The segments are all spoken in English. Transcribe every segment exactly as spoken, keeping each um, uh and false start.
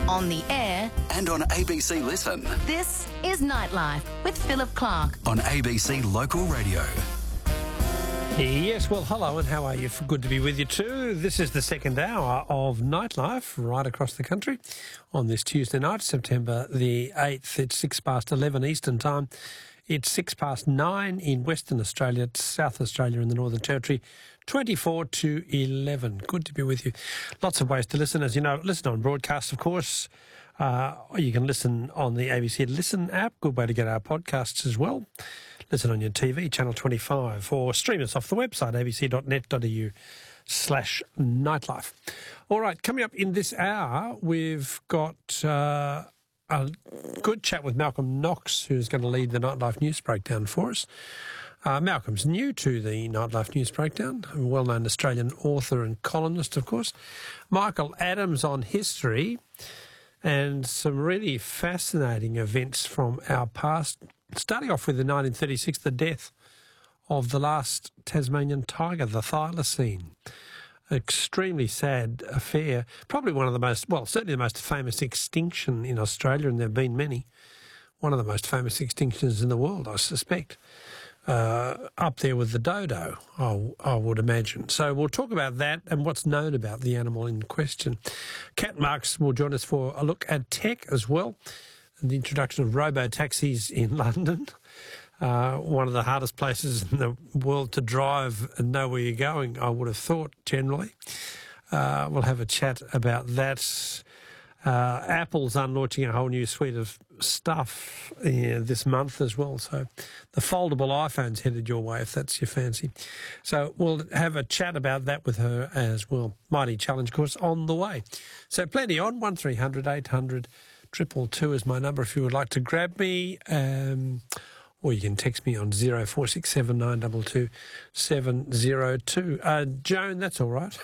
on the air, and on A B C Listen. this is Nightlife with Philip Clark. On A B C Local Radio. Yes, well, hello and how are you? Good to be with you too. This is the second hour of Nightlife right across the country on this Tuesday night, September the eighth. It's six past eleven Eastern Time. It's six past nine in Western Australia, South Australia and the Northern Territory, twenty-four to eleven. Good to be with you. Lots of ways to listen, as you know. Listen on broadcast, of course. Uh, you can listen on the A B C Listen app. Good way to get our podcasts as well. Listen on your T V, Channel twenty-five, or stream us off the website, abc.net.au slash nightlife. All right, coming up in this hour, we've got uh, a good chat with Malcolm Knox, who's going to lead the Nightlife News Breakdown for us. Uh, Malcolm's new to the Nightlife News Breakdown, a well-known Australian author and columnist, of course. Michael Adams on history and some really fascinating events from our past. Starting off with the nineteen thirty-six, the death of the last Tasmanian tiger, the thylacine. Extremely sad affair. Probably one of the most, well, certainly the most famous extinction in Australia, and there have been many. One of the most famous extinctions in the world, I suspect. Uh, up there with the dodo, I, I would imagine. So we'll talk about that and what's known about the animal in question. Kat Marks will join us for a look at tech as well. And the introduction of robo-taxis in London, uh, one of the hardest places in the world to drive and know where you're going, I would have thought, generally. Uh, we'll have a chat about that. Uh, Apple's unlaunching a whole new suite of stuff uh, this month as well. So the foldable iPhone's headed your way if that's your fancy. So we'll have a chat about that with her as well. Mighty Challenge course on the way. So plenty on, one three hundred eight hundred triple two is my number if you would like to grab me. Um, or you can text me on zero four six seven nine two two seven zero two. Uh, Joan, that's all right.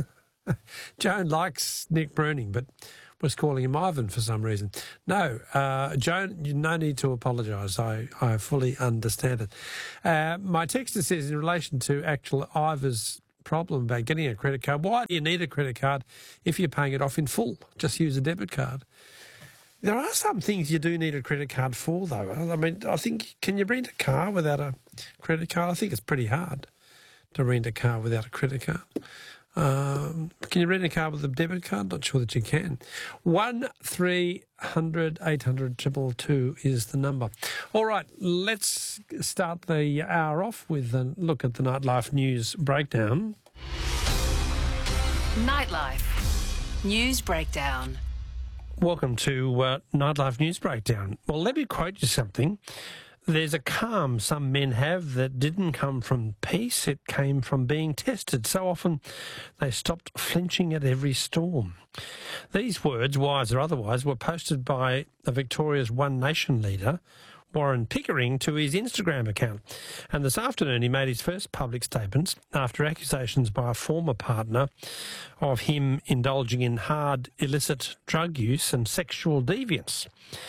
Joan likes Nick Bruning, but was calling him Ivan for some reason. No, uh, Joan, you no need to apologise. I, I fully understand it. Uh, my texter says in relation to actual Ivor's problem about getting a credit card, why do you need a credit card if you're paying it off in full? Just use a debit card. There are some things you do need a credit card for, though. I mean, I think, can you rent a car without a credit card? I think it's pretty hard to rent a car without a credit card. Um, can you rent a car with a debit card? Not sure that you can. one three hundred eight hundred two two two is the number. All right, let's start the hour off with a look at the Nightlife News Breakdown. Nightlife News Breakdown. Welcome to uh, Nightlife News Breakdown. Well, let me quote you something. There's a calm some men have that didn't come from peace, it came from being tested. So often they stopped flinching at every storm. These words, wise or otherwise, were posted by a Victoria's One Nation leader, Warren Pickering, to his Instagram account. And this afternoon he made his first public statements after accusations by a former partner of him indulging in hard, illicit drug use and sexual deviance.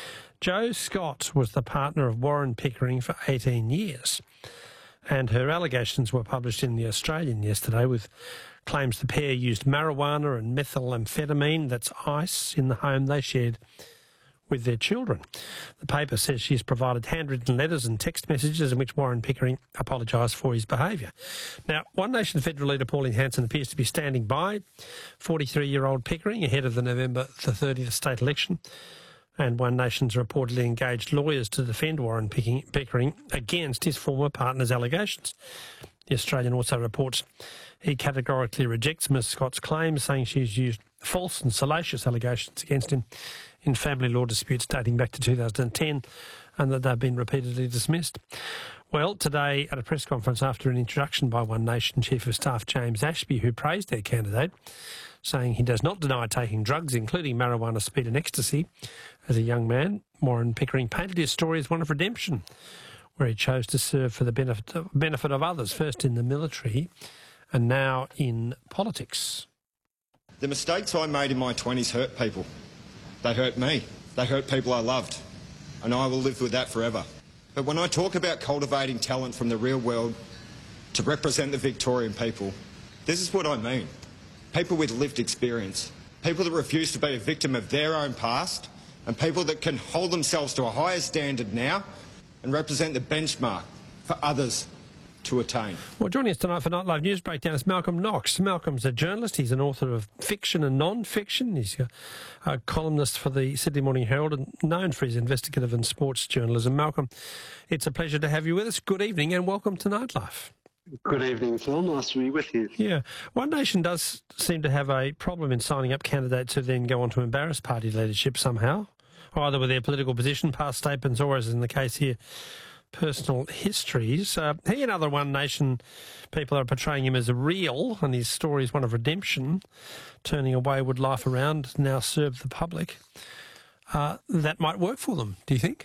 Jo Scott was the partner of Warren Pickering for eighteen years, and her allegations were published in The Australian yesterday with claims the pair used marijuana and methamphetamine, that's ice, in the home they shared with their children. The paper says she's provided handwritten letters and text messages in which Warren Pickering apologised for his behaviour. Now, One Nation federal leader Pauline Hanson appears to be standing by forty-three-year-old Pickering ahead of the November the thirtieth state election. And One Nation's reportedly engaged lawyers to defend Warren Pickering against his former partner's allegations. The Australian also reports he categorically rejects Miz Scott's claims, saying she's used false and salacious allegations against him in family law disputes dating back to two thousand ten, and that they've been repeatedly dismissed. Well, today at a press conference after an introduction by One Nation Chief of Staff James Ashby, who praised their candidate, saying he does not deny taking drugs, including marijuana, speed and ecstasy, as a young man, Warren Pickering painted his story as one of redemption, where he chose to serve for the benefit of, benefit of others, first in the military and now in politics. The mistakes I made in my twenties hurt people. They hurt me. They hurt people I loved. And I will live with that forever. But when I talk about cultivating talent from the real world to represent the Victorian people, this is what I mean. People with lived experience. people that refuse to be a victim of their own past, and people that can hold themselves to a higher standard now and represent the benchmark for others to attain. Well, joining us tonight for Nightlife News Breakdown is Malcolm Knox. Malcolm's a journalist. He's an author of fiction and non-fiction. He's a, a columnist for the Sydney Morning Herald and known for his investigative and sports journalism. Malcolm, it's a pleasure to have you with us. Good evening and welcome to Nightlife. Good evening, Phil. Nice to be with you. Yeah. One Nation does seem to have a problem in signing up candidates who then go on to embarrass party leadership somehow, either with their political position, past statements, or, as in the case here, personal histories. Uh, he and other One Nation people are portraying him as real, and his story is one of redemption, turning a wayward life around, now serve the public. Uh, that might work for them, do you think?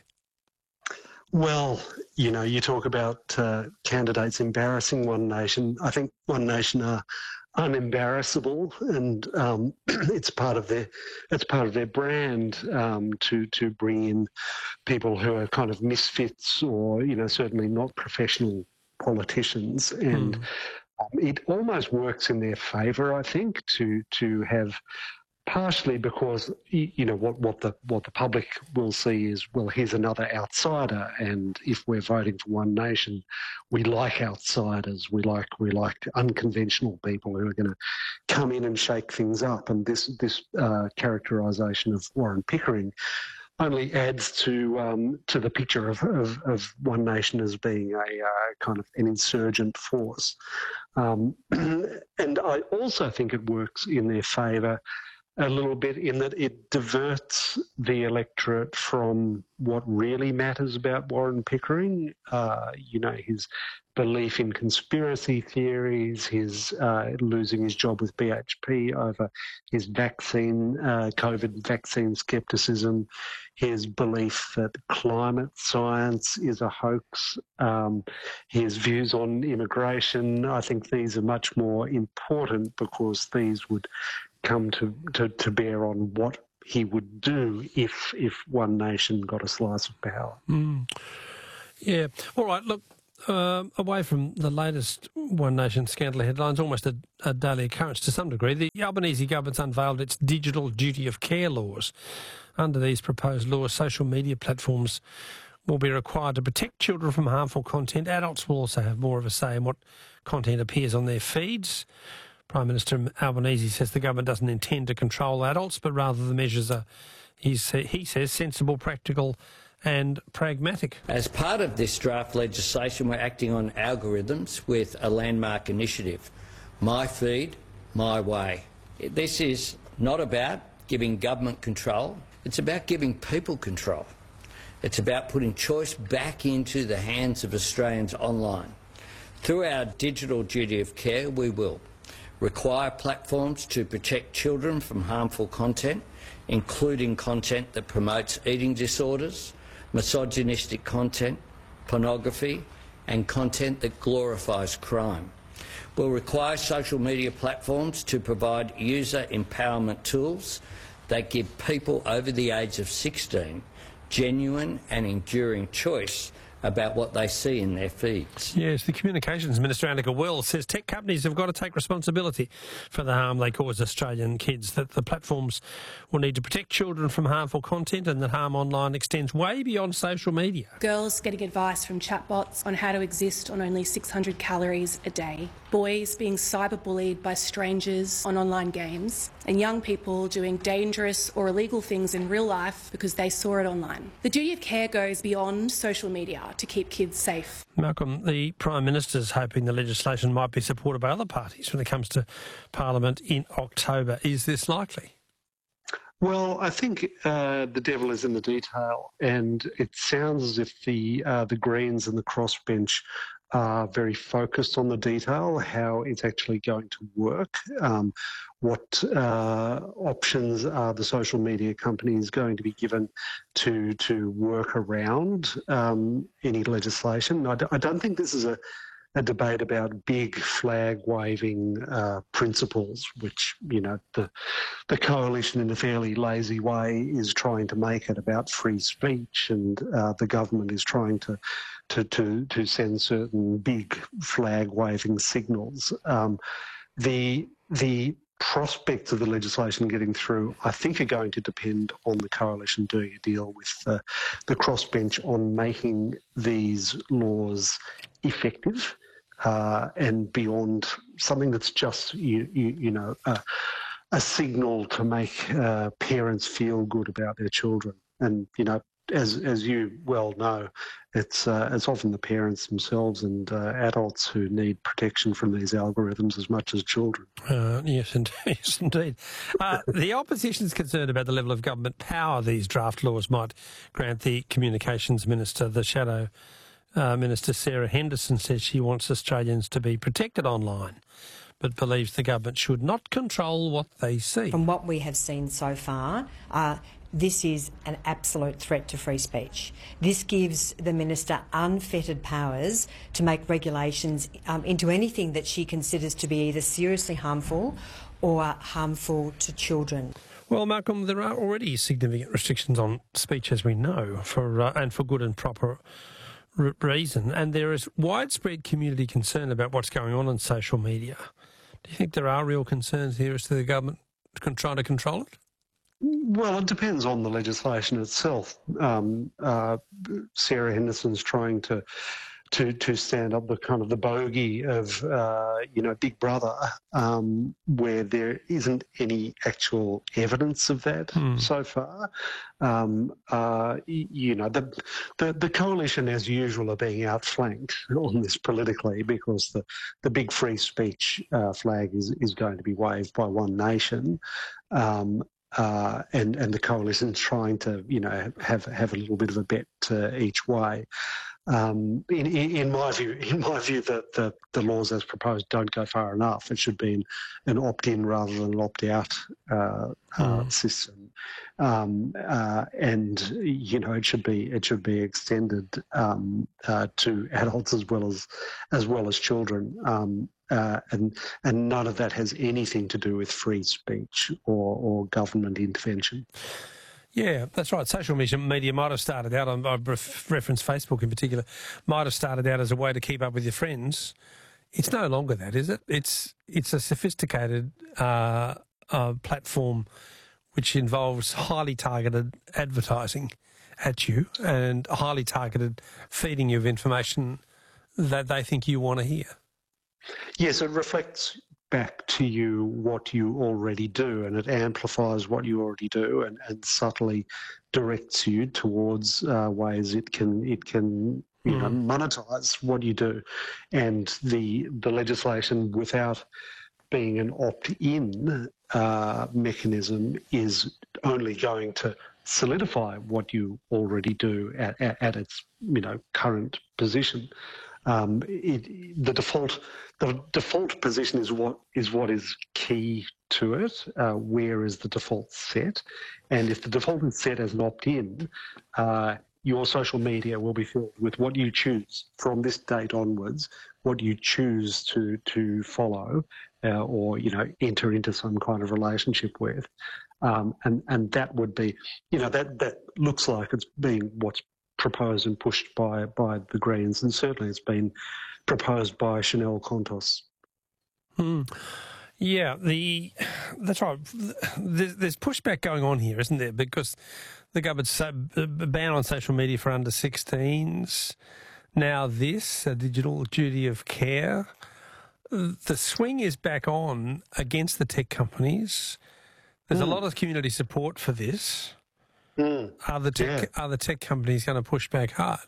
Well, you know, you talk about uh, candidates embarrassing One Nation. I think One Nation are unembarrassable, and um, it's part of their it's part of their brand um, to to bring in people who are kind of misfits, or you know, certainly not professional politicians, and mm. um, it almost works in their favour, I think, to to have. Partially because you know what, what the what the public will see is, well, here's another outsider, and if we're voting for One Nation, we like outsiders, we like we like unconventional people who are going to come in and shake things up, and this this uh, characterisation of Warren Pickering only adds to um, to the picture of, of, of One Nation as being a uh, kind of an insurgent force, um, and I also think it works in their favour a little bit in that it diverts the electorate from what really matters about Warren Pickering, uh, you know, his belief in conspiracy theories, his uh, losing his job with B H P over his vaccine, uh, COVID vaccine scepticism, his belief that climate science is a hoax, um, his views on immigration. I think these are much more important because these would come to, to, to bear on what he would do if if One Nation got a slice of power. Mm. Yeah. All right, look, uh, away from the latest One Nation scandal headlines, almost a, a daily occurrence to some degree, the Albanese government's unveiled its digital duty of care laws. Under these proposed laws, social media platforms will be required to protect children from harmful content. Adults will also have more of a say in what content appears on their feeds. Prime Minister Albanese says the government doesn't intend to control adults, but rather the measures are, he says, sensible, practical and pragmatic. As part of this draft legislation, we're acting on algorithms with a landmark initiative, My Feed, My Way. This is not about giving government control, it's about giving people control. It's about putting choice back into the hands of Australians online. Through our digital duty of care, we will require platforms to protect children from harmful content, including content that promotes eating disorders, misogynistic content, pornography, and content that glorifies crime. We'll require social media platforms to provide user empowerment tools that give people over the age of sixteen genuine and enduring choice about what they see in their feeds. Yes, the Communications Minister, Annika Wells, says tech companies have got to take responsibility for the harm they cause Australian kids, that the platforms will need to protect children from harmful content and that harm online extends way beyond social media. Girls getting advice from chatbots on how to exist on only six hundred calories a day. Boys being cyberbullied by strangers on online games. And young people doing dangerous or illegal things in real life because they saw it online. The duty of care goes beyond social media to keep kids safe. Malcolm, the Prime Minister's hoping the legislation might be supported by other parties when it comes to Parliament in October. Is this likely? Well, I think uh, the devil is in the detail, and it sounds as if the uh, the Greens and the crossbench are very focused on the detail, how it's actually going to work, um, what uh, options are the social media companies going to be given to to work around um, any legislation. I, d- I don't think this is a a debate about big flag-waving uh, principles, which, you know, the the coalition in a fairly lazy way is trying to make it about free speech, and uh, the government is trying to, to, to, to send certain big flag-waving signals. Um, the the prospects of the legislation getting through, I think, are going to depend on the coalition doing a deal with uh, the crossbench on making these laws effective uh, and beyond something that's just, you, you, you know, uh, a signal to make uh, parents feel good about their children. And, you know, as as you well know, it's uh, it's often the parents themselves and uh, adults who need protection from these algorithms as much as children. Uh, yes, indeed. Yes, indeed. Uh, the opposition is concerned about the level of government power these draft laws might grant the Communications Minister. The Shadow uh, Minister, Sarah Henderson, says she wants Australians to be protected online, but believes the government should not control what they see. From what we have seen so far, uh, this is an absolute threat to free speech. This gives the minister unfettered powers to make regulations um, into anything that she considers to be either seriously harmful or harmful to children. Well, Malcolm, there are already significant restrictions on speech, as we know, for uh, and for good and proper r reason. And there is widespread community concern about what's going on on social media. Do you think there are real concerns here as to the government trying to control it? Well, it depends on the legislation itself. Um, uh, Sarah Henderson's trying to to to stand up the kind of the bogey of uh, you know Big Brother, um, where there isn't any actual evidence of that mm. so far. Um, uh, you know the, the the coalition, as usual, are being outflanked on this politically because the the big free speech uh, flag is is going to be waved by One Nation. Um, Uh, and and the coalition trying to you know have have a little bit of a bet uh, each way. Um, in, in in my view, in my view, the, the the laws as proposed don't go far enough. It should be an, an opt-in rather than an opt-out uh, uh, mm. system, um, uh, and you know it should be it should be extended um, uh, to adults as well as as well as children. Um, Uh, and and none of that has anything to do with free speech or, or government intervention. Yeah, that's right. Social media, media might have started out, I've referenced Facebook in particular, might have started out as a way to keep up with your friends. It's no longer that, is it? It's it's a sophisticated uh, uh, platform which involves highly targeted advertising at you and highly targeted feeding you of information that they think you want to hear. Yes, it reflects back to you what you already do, and it amplifies what you already do, and, and subtly directs you towards uh, ways it can it can you mm. know monetize what you do. And the the legislation, without being an opt-in uh, mechanism, is only going to solidify what you already do at, at, at its you know current position. Um, it, the default the default position is what is what is key to it. Uh, where is the default set? And if the default is set as an opt-in, uh, your social media will be filled with what you choose from this date onwards, what you choose to to follow uh, or you know enter into some kind of relationship with, um, and and that would be you know that that looks like it's being what's proposed and pushed by by the Greens, and certainly it's been proposed by Chanel Contos. Hmm. Yeah, the that's right. There's, there's pushback going on here, isn't there? Because the government's so, ban on social media for under sixteens. Now this, a digital duty of care. The swing is back on against the tech companies. There's mm. a lot of community support for this. Mm. Are the tech yeah. are the tech companies going to push back hard?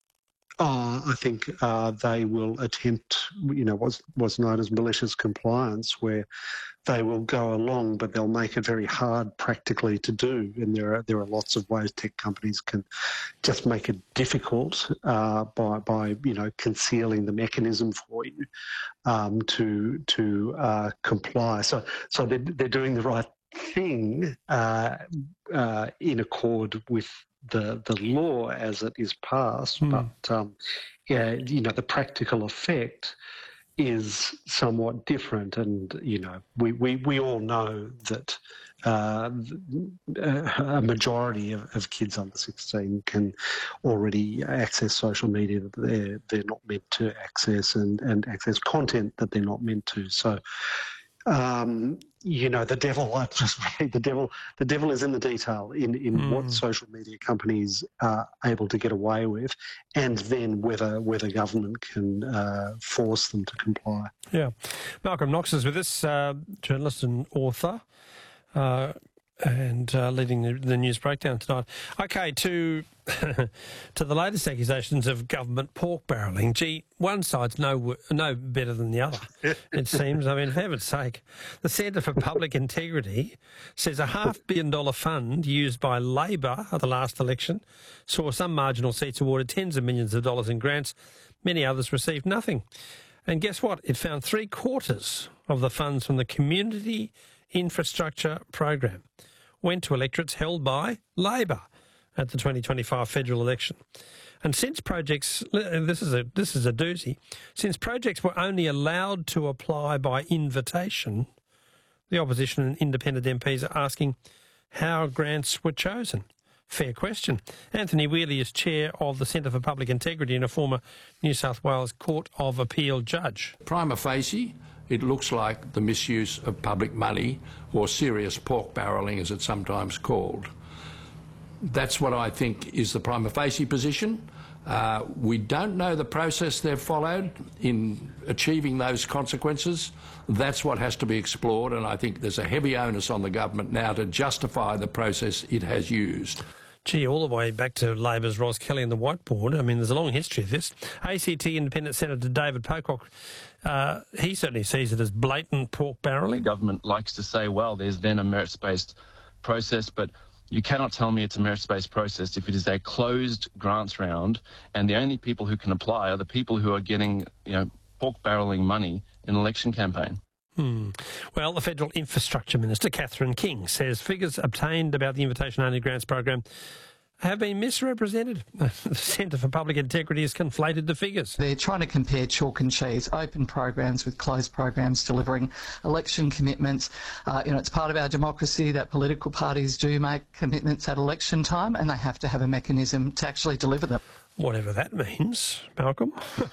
Oh, I think uh, they will attempt, you know, what's what's known as malicious compliance, where they will go along, but they'll make it very hard practically to do. And there are there are lots of ways tech companies can just make it difficult uh, by by you know concealing the mechanism for you um, to to uh, comply. So so they're they're doing the right thing uh, uh, in accord with the the law as it is passed, mm. but um, yeah, you know, the practical effect is somewhat different, and you know, we we, we all know that uh, a majority of, of kids under sixteen can already access social media that they're they're not meant to access, and and access content that they're not meant to. So. um, you know, the devil, I just read, the devil, the devil is in the detail in, in Mm. what social media companies are able to get away with, and then whether whether government can uh, force them to comply. Yeah. Malcolm Knox is with us, uh, journalist and author, uh, and uh, leading the, the news breakdown tonight. Okay, to to the latest accusations of government pork barrelling. Gee, one side's no no better than the other, it seems. I mean, for heaven's sake. The Centre for Public Integrity says a half billion dollar fund used by Labor at the last election saw some marginal seats awarded tens of millions of dollars in grants. Many others received nothing. And guess what? It found three quarters of the funds from the Community Infrastructure Program went to electorates held by Labor at the twenty twenty-five federal election. And since projects, this is a this is a doozy, since projects were only allowed to apply by invitation, the opposition and independent M Ps are asking how grants were chosen. Fair question. Anthony Wheely is chair of the Centre for Public Integrity and a former New South Wales Court of Appeal judge. Prima facie, it looks like the misuse of public money, or serious pork barrelling as it's sometimes called. That's what I think is the prima facie position. Uh, we don't know the process they've followed in achieving those consequences. That's what has to be explored, and I think there's a heavy onus on the government now to justify the process it has used. Gee, all the way back to Labor's Ros Kelly and the whiteboard. I mean, there's a long history of this. A C T Independent Senator David Pocock, uh, he certainly sees it as blatant pork barrelling. The government likes to say, well, there's then a merits-based process, but you cannot tell me it's a merits-based process if it is a closed grants round and the only people who can apply are the people who are getting, you know, pork barrelling money in an election campaign. Hmm. Well, the Federal Infrastructure Minister, Catherine King, says figures obtained about the invitation-only grants program have been misrepresented. The Centre for Public Integrity has conflated the figures. They're trying to compare chalk and cheese, open programs with closed programs delivering election commitments. Uh, you know, it's part of our democracy that political parties do make commitments at election time, and they have to have a mechanism to actually deliver them. Whatever that means, Malcolm.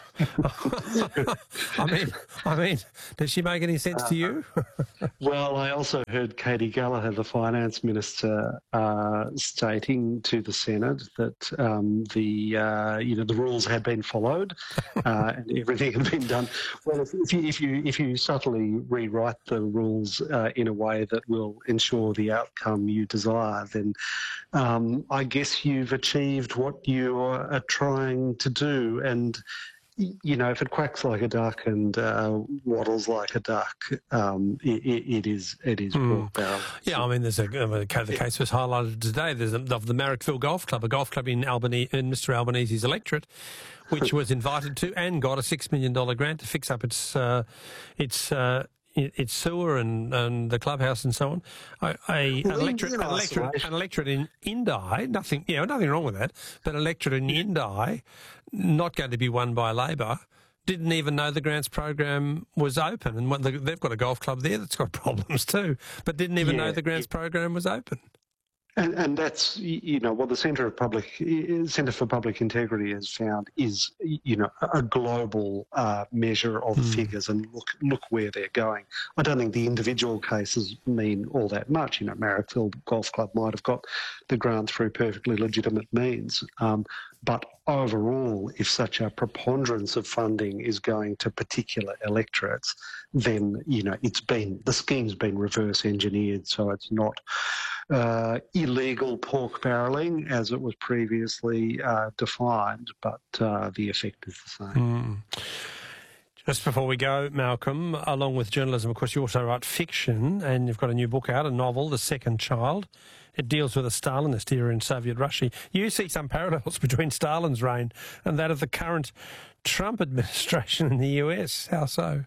I mean, I mean, does she make any sense to you? Well, I also heard Katie Gallagher, the finance minister, uh, stating to the Senate that um, the uh, you know the rules had been followed uh, and everything had been done. Well, if, if you if you if you subtly rewrite the rules uh, in a way that will ensure the outcome you desire, then um, I guess you've achieved what you are trying to do. And you know, if it quacks like a duck and uh, waddles like a duck, um, it, it is it is Mm. pork barrel. Yeah, I mean, there's a the case was highlighted today. There's a, of the Marrickville Golf Club, a golf club in Albany, in Mister Albanese's electorate, which was invited to and got a six million dollar grant to fix up its uh, its. Uh, its sewer and, and the clubhouse and so on. A, a Well, an electorate, in an electorate, isolation- an electorate in Indi, nothing, you know, nothing wrong with that. But an electorate in Indi, not going to be won by Labor, didn't even know the grants program was open, and what the, they've got a golf club there that's got problems too, but didn't even Yeah, know the grants yeah. program was open. And, and that's, you know, what the Centre of Public Centre for Public Integrity has found is, you know, a global uh, measure of Mm. figures, and look look where they're going. I don't think the individual cases mean all that much. You know, Marrickville Golf Club might have got the grant through perfectly legitimate means, um, but overall, if such a preponderance of funding is going to particular electorates, then, you know, it's been, the scheme's been reverse engineered, so it's not uh, illegal pork barrelling as it was previously uh, defined, but uh, the effect is the same. Mm. Just before we go, Malcolm, along with journalism, of course, you also write fiction, and you've got a new book out, a novel, The Second Child. It deals with a Stalinist era in Soviet Russia. You see some parallels between Stalin's reign and that of the current Trump administration in the U S. How so?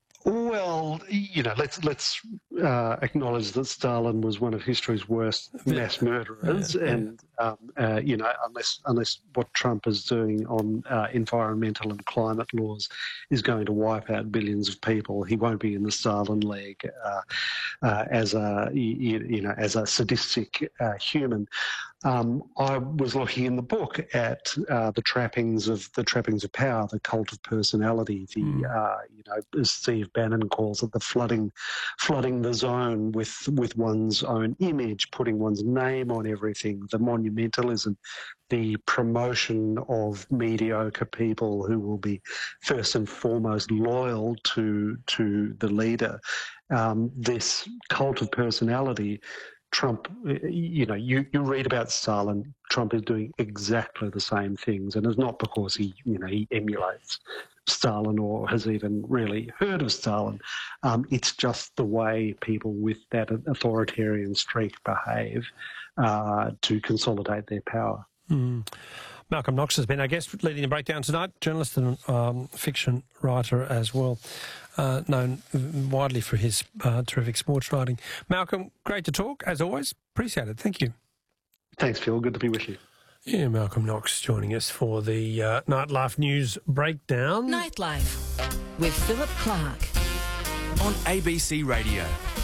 Well, you know, let's let's uh, acknowledge that Stalin was one of history's worst mass murderers, Yeah, yeah. and Um, uh, you know, unless unless what Trump is doing on uh, environmental and climate laws is going to wipe out billions of people, he won't be in the Stalin League uh, uh, as a you, you know as a sadistic uh, human. Um, I was looking in the book at uh, the trappings of the trappings of power, the cult of personality, the mm. uh, you know, as Steve Bannon calls it, the flooding, flooding the zone with with one's own image, putting one's name on everything, the monumentalism, the promotion of mediocre people who will be first and foremost loyal to to the leader. Um, this cult of personality. Trump, you know, you, you read about Stalin, Trump is doing exactly the same things, and it's not because he, you know, he emulates Stalin or has even really heard of Stalin. Um, it's just the way people with that authoritarian streak behave uh, to consolidate their power. Mm. Malcolm Knox has been our guest, leading the breakdown tonight, journalist and um, fiction writer as well, uh, known widely for his uh, terrific sports writing. Malcolm, great to talk, as always. Appreciate it. Thank you. Thanks, Phil. Good to be with you. Yeah, Malcolm Knox joining us for the uh, Nightlife News Breakdown. Nightlife with Philip Clark on A B C Radio.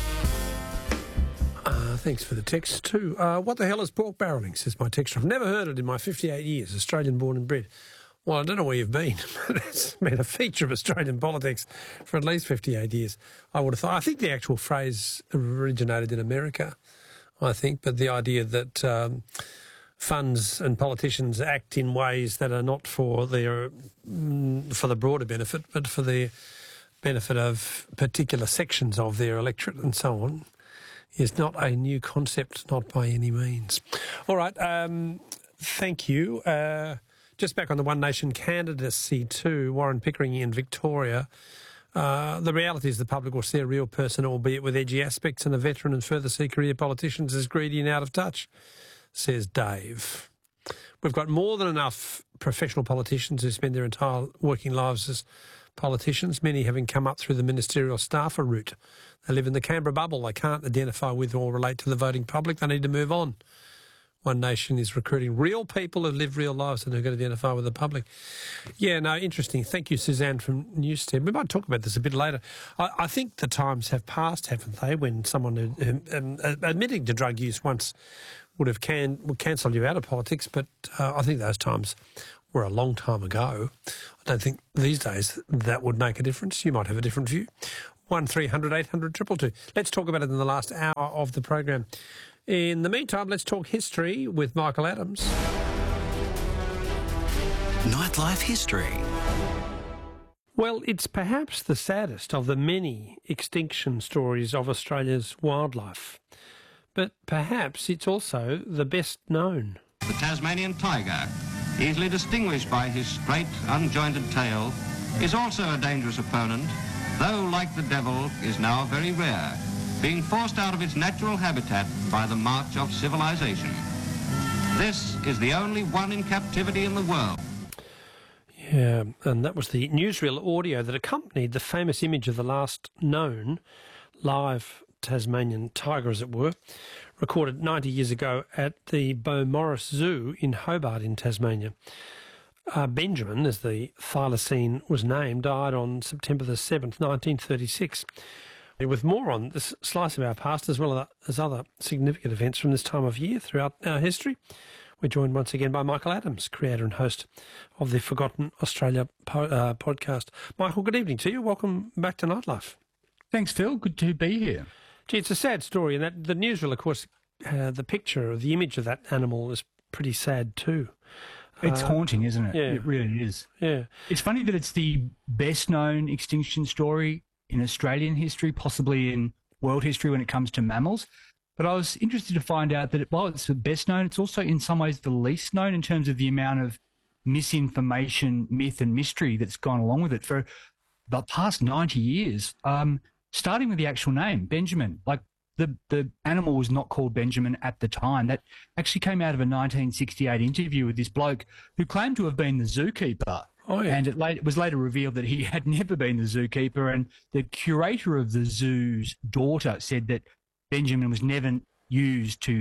Uh, thanks for the text too. Uh, what the hell is pork barrelling, says my texter. I've never heard it in my fifty-eight years, Australian born and bred. Well, I don't know where you've been, but it's been a feature of Australian politics for at least fifty-eight years, I would have thought. I think the actual phrase originated in America, I think, but the idea that um, funds and politicians act in ways that are not for their for the broader benefit, but for the benefit of particular sections of their electorate and so on, is not a new concept, not by any means. All right, um, thank you. Uh, just back on the One Nation candidacy too, Warren Pickering in Victoria. Uh, the reality is the public will see a real person, albeit with edgy aspects, and a veteran and further see career politicians as greedy and out of touch, says Dave. We've got more than enough professional politicians who spend their entire working lives as politicians, many having come up through the ministerial staffer route. They live in the Canberra bubble. They can't identify with or relate to the voting public. They need to move on. One Nation is recruiting real people who live real lives and who can identify with the public. Yeah, no, interesting. Thank you, Suzanne from Newstead. We might talk about this a bit later. I, I think the times have passed, haven't they, when someone who, um, admitting to drug use once would have can, would cancel you out of politics, but uh, I think those times were a long time ago. I don't think these days that would make a difference. You might have a different view. one three hundred eight hundred two two two. Let's talk about it in the last hour of the program. In the meantime, let's talk history with Michael Adams. Nightlife history. Well, it's perhaps the saddest of the many extinction stories of Australia's wildlife, but perhaps it's also the best known. The Tasmanian tiger, easily distinguished by his straight, unjointed tail, is also a dangerous opponent, though, like the devil, is now very rare, being forced out of its natural habitat by the march of civilization. This is the only one in captivity in the world. Yeah, and that was the newsreel audio that accompanied the famous image of the last known live Tasmanian tiger, as it were, recorded ninety years ago at the Beaumaris Zoo in Hobart in Tasmania. Uh, Benjamin, as the thylacine was named, died on September the seventh, nineteen thirty-six. With more on this slice of our past, as well as other significant events from this time of year throughout our history, we're joined once again by Michael Adams, creator and host of the Forgotten Australia po uh, podcast. Michael, good evening to you. Welcome back to Nightlife. Thanks, Phil. Good to be here. Gee, it's a sad story, and that the newsreel, of course, uh, the picture or the image of that animal is pretty sad too. It's uh, haunting, isn't it? Yeah. It really is. Yeah. It's funny that it's the best known extinction story in Australian history, possibly in world history when it comes to mammals. But I was interested to find out that while it's the best known, it's also in some ways the least known in terms of the amount of misinformation, myth and mystery that's gone along with it for the past ninety years, um, starting with the actual name, Benjamin. Like the, the animal was not called Benjamin at the time. That actually came out of a nineteen sixty-eight interview with this bloke who claimed to have been the zookeeper. Oh, yeah. And it, late, it was later revealed that he had never been the zookeeper, and the curator of the zoo's daughter said that Benjamin was never used to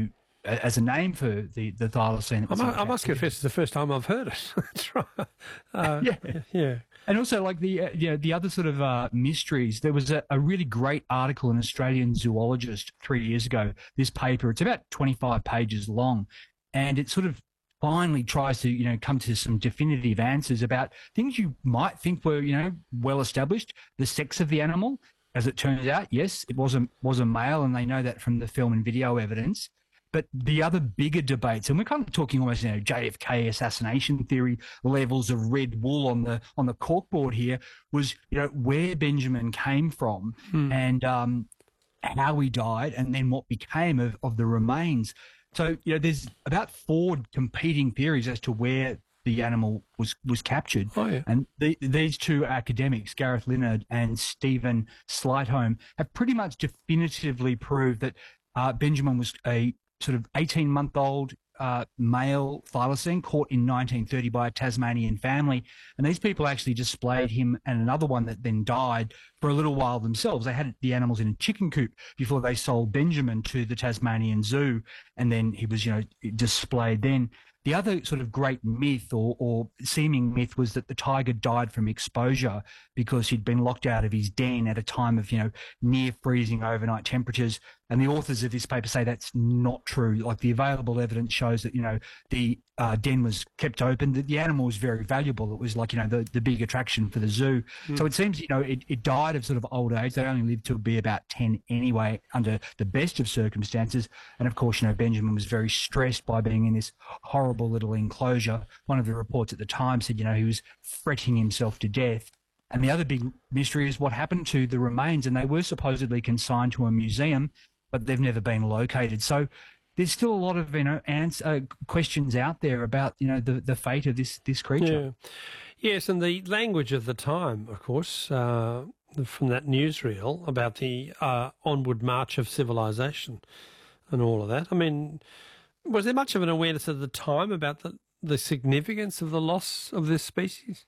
as a name for the the thylacine. I, must, I must confess, it's the first time I've heard it. That's right. Uh, yeah, yeah. And also, like the uh, you know, the other sort of uh, mysteries. There was a, a really great article in Australian Zoologist three years ago. This paper, it's about twenty-five pages long, and it sort of finally tries to you know come to some definitive answers about things you might think were you know well established. The sex of the animal, as it turns out, yes, it was a was a male, and they know that from the film and video evidence. But the other bigger debates, and we're kind of talking almost, you know, J F K assassination theory levels of red wool on the on the corkboard here, was you know where Benjamin came from Hmm. and um, how he died, and then what became of, of the remains. So you know, there's about four competing theories as to where the animal was was captured. Oh, yeah. And the, these two academics, Gareth Linnard and Stephen Slightholme, have pretty much definitively proved that uh, Benjamin was a sort of eighteen-month-old uh, male thylacine caught in nineteen thirty by a Tasmanian family. And these people actually displayed him and another one that then died for a little while themselves. They had the animals in a chicken coop before they sold Benjamin to the Tasmanian Zoo, and then he was, you know, displayed then. The other sort of great myth or, or seeming myth was that the tiger died from exposure because he'd been locked out of his den at a time of, you know, near freezing overnight temperatures. And the authors of this paper say that's not true. Like the available evidence shows that, you know, the uh, den was kept open. The, the animal was very valuable. It was like, you know, the, the big attraction for the zoo. Mm. So it seems, you know, it, it died of sort of old age. They only lived to be about ten anyway, under the best of circumstances. And of course, you know, Benjamin was very stressed by being in this horrible little enclosure. One of the reports at the time said, you know, he was fretting himself to death. And the other big mystery is what happened to the remains. And they were supposedly consigned to a museum, but they've never been located. So there's still a lot of, you know, answer, uh, questions out there about, you know, the, the fate of this, this creature. Yeah. Yes, and the language of the time, of course, uh, from that newsreel about the uh, onward march of civilization and all of that. I mean, was there much of an awareness at the time about the, the significance of the loss of this species?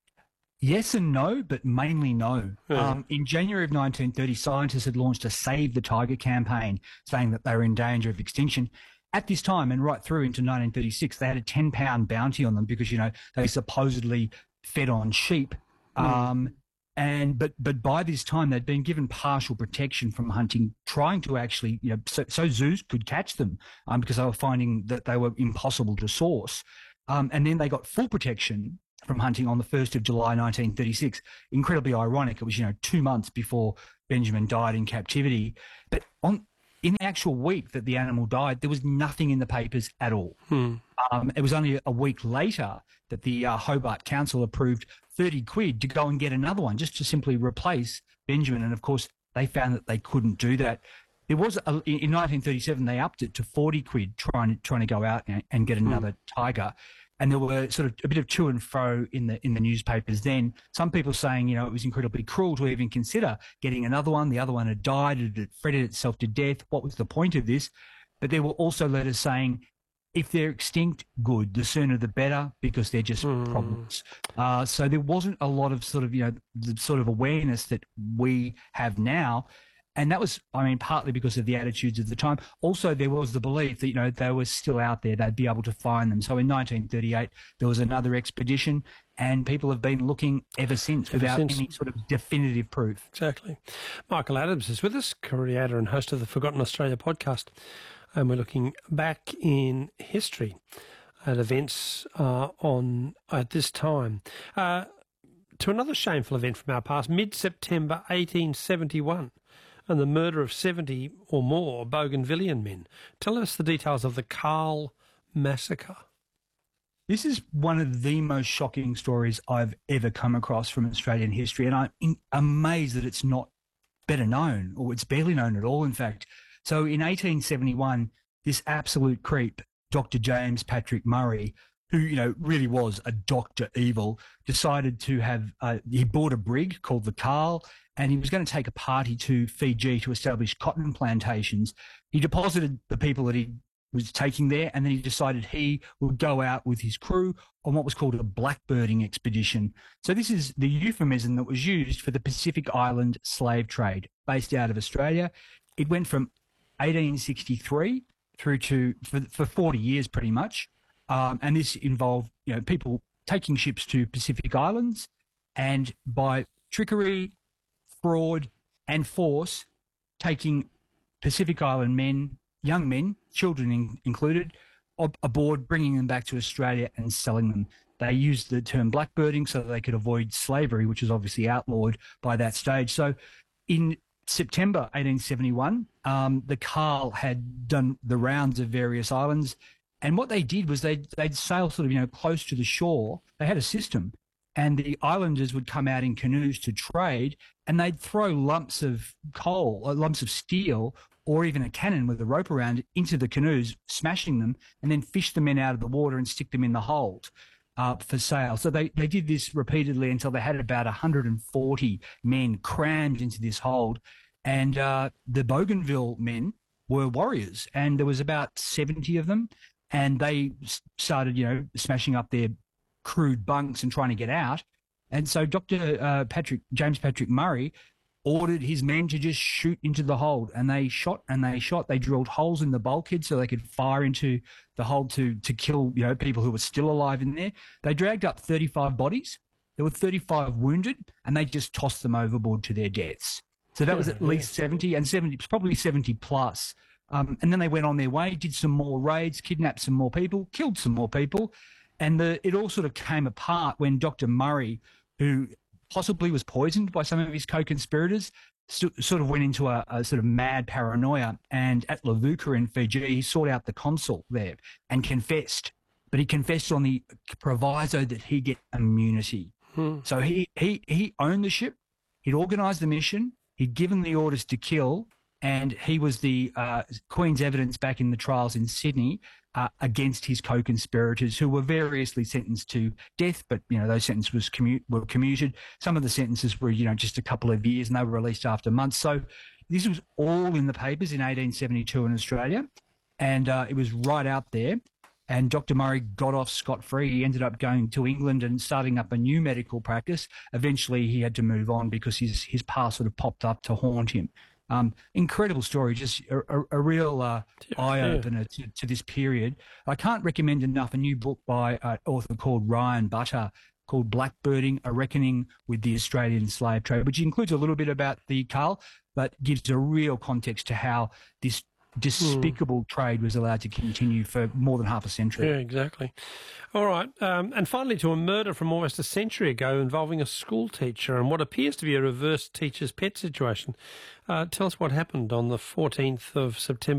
Yes and no, but mainly no. Yeah. Um, in January of nineteen thirty, scientists had launched a Save the Tiger campaign, saying that they were in danger of extinction. At this time, and right through into nineteen thirty-six, they had a ten pound bounty on them because, you know, they supposedly fed on sheep. Mm. Um, and but but by this time, they'd been given partial protection from hunting, trying to actually, you know, so, so zoos could catch them um, because they were finding that they were impossible to source. Um, and then they got full protection from hunting on the first of July nineteen thirty-six. Incredibly ironic. It was, you know, two months before Benjamin died in captivity. But on in the actual week that the animal died, there was nothing in the papers at all. Hmm. Um, it was only a week later that the uh, Hobart Council approved thirty quid to go and get another one, just to simply replace Benjamin. And of course, they found that they couldn't do that. There was a, in nineteen thirty-seven, they upped it to forty quid, trying trying to go out and, and get another hmm. tiger. And there were sort of a bit of to and fro in the in the newspapers then. Some people saying, you know, it was incredibly cruel to even consider getting another one. The other one had died. It had fretted itself to death. What was the point of this? But there were also letters saying, if they're extinct, good. The sooner the better, because they're just mm. problems. Uh, so there wasn't a lot of sort of, you know, the sort of awareness that we have now. And that was, I mean, partly because of the attitudes of the time. Also, there was the belief that, you know, they were still out there, they'd be able to find them. So in nineteen thirty-eight, there was another expedition, and people have been looking ever since ever without since. any sort of definitive proof. Exactly. Michael Adams is with us, creator and host of the Forgotten Australia podcast. And we're looking back in history at events uh, on at this time. Uh, to another shameful event from our past, mid-September eighteen seventy-one. And the murder of seventy or more Bougainvillean men. Tell us the details of the Carl massacre. This is one of the most shocking stories I've ever come across from Australian history, and I'm in, amazed that it's not better known, or it's barely known at all, in fact. So in eighteen seventy-one, this absolute creep, Doctor James Patrick Murray, who, you know, really was a Doctor Evil, decided to have, uh, he bought a brig called the Carl, and he was going to take a party to Fiji to establish cotton plantations. He deposited the people that he was taking there, and then he decided he would go out with his crew on what was called a blackbirding expedition. So this is the euphemism that was used for the Pacific Island slave trade, based out of Australia. It went from eighteen sixty-three through to for, for forty years pretty much. Um, and this involved, you know, people taking ships to Pacific Islands and by trickery, fraud and force taking Pacific Island men, young men, children in, included, ab- aboard, bringing them back to Australia and selling them. They used the term blackbirding so that they could avoid slavery, which was obviously outlawed by that stage. So in September eighteen seventy-one, um, the Carl had done the rounds of various islands. And what they did was they'd, they'd sail sort of, you know, close to the shore. They had a system. And the islanders would come out in canoes to trade, and they'd throw lumps of coal, or lumps of steel, or even a cannon with a rope around it into the canoes, smashing them, and then fish the men out of the water and stick them in the hold uh, for sale. So they, they did this repeatedly until they had about one hundred forty men crammed into this hold. And uh, the Bougainville men were warriors, and there was about seventy of them. And they started, you know, smashing up their crude bunks and trying to get out. And so Doctor Uh, Patrick, James Patrick Murray ordered his men to just shoot into the hold. And they shot and they shot. They drilled holes in the bulkhead so they could fire into the hold to, to kill, you know, people who were still alive in there. They dragged up thirty-five bodies. There were thirty-five wounded, and they just tossed them overboard to their deaths. So that was at least seventy, and seventy, probably seventy plus. Um, and then they went on their way, did some more raids, kidnapped some more people, killed some more people. And the, it all sort of came apart when Doctor Murray, who possibly was poisoned by some of his co-conspirators, st- sort of went into a, a sort of mad paranoia. And at Levuka in Fiji, he sought out the consul there and confessed. But he confessed on the proviso that he get immunity. Hmm. So he, he, he owned the ship. He'd organised the mission. He'd given the orders to kill. And he was the uh, Queen's evidence back in the trials in Sydney uh, against his co-conspirators, who were variously sentenced to death, but you know those sentences was commute, were commuted. Some of the sentences were you know just a couple of years, and they were released after months. So this was all in the papers in eighteen seventy-two in Australia, and uh, it was right out there. And Doctor Murray got off scot-free. He ended up going to England and starting up a new medical practice. Eventually, he had to move on because his his past sort of popped up to haunt him. Um, incredible story, just a, a, a real uh, yeah, eye-opener yeah. to, to this period. I can't recommend enough a new book by an author called Ryan Butter called Blackbirding, A Reckoning with the Australian Slave Trade, which includes a little bit about the Carl, but gives a real context to how this despicable mm. trade was allowed to continue for more than half a century. Yeah, exactly. All right. Um, and finally, to a murder from almost a century ago involving a school teacher and what appears to be a reverse teacher's pet situation. Uh, tell us what happened on the fourteenth of September.